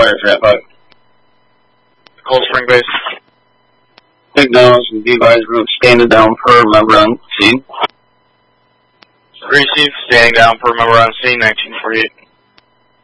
wire for that bug. Cold Spring Base. McDonald's and Levi's group standing down per member on scene. Received, standing down per member on scene, 1948.